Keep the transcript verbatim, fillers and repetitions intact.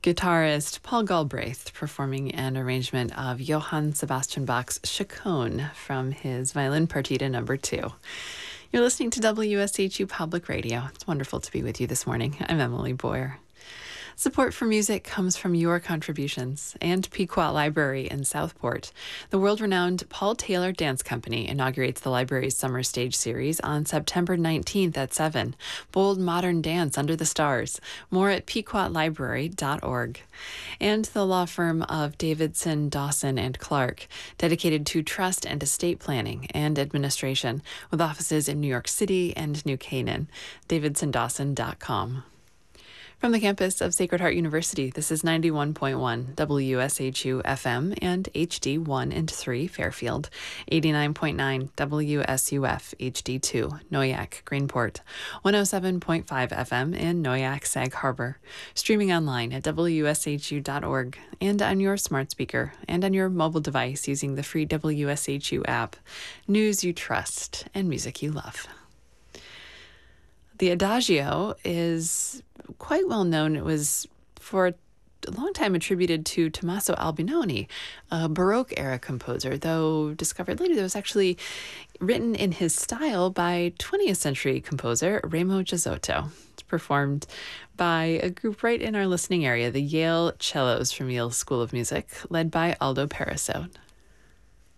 guitarist Paul Galbraith performing an arrangement of Johann Sebastian Bach's Chaconne from his Violin Partita number two. You're listening to W S H U Public Radio. It's wonderful to be with you this morning. I'm Emily Boyer. Support for music comes from your contributions and Pequot Library in Southport. The world-renowned Paul Taylor Dance Company inaugurates the library's summer stage series on September nineteenth at seven. Bold modern dance under the stars. More at pequot library dot org. And the law firm of Davidson, Dawson, and Clark, dedicated to trust and estate planning and administration, with offices in New York City and New Canaan. davidson dawson dot com. From the campus of Sacred Heart University, this is ninety-one point one W S H U F M and H D one and three Fairfield, eighty-nine point nine W S U F H D two Noyak Greenport, one oh seven point five F M in Noyak Sag Harbor, streaming online at W S H U dot org and on your smart speaker and on your mobile device using the free W S H U app. News you trust and music you love. The Adagio is quite well known. It was for a long time attributed to Tommaso Albinoni, a Baroque-era composer, though discovered later that it was actually written in his style by twentieth century composer Remo Giosotto. It's performed by a group right in our listening area, the Yale Cellos from Yale School of Music, led by Aldo Paraso.